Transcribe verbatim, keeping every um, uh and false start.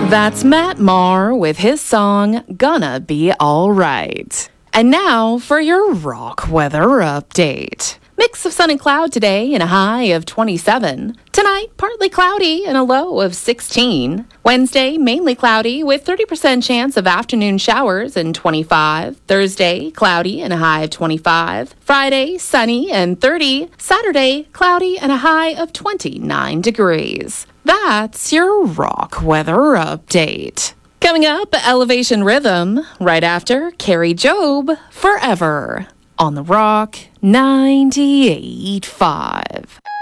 That's Matt Maher with his song, Gonna Be Alright. And now for your rock weather update. Mix of sun and cloud today and a high of twenty-seven. Tonight, partly cloudy and a low of sixteen. Wednesday, mainly cloudy with thirty percent chance of afternoon showers and twenty-five. Thursday, cloudy and a high of twenty-five. Friday, sunny and thirty. Saturday, cloudy and a high of twenty-nine degrees. That's your rock weather update. Coming up, Elevation Rhythm, right after Carrie Job, Forever, on the Rock ninety-eight point five.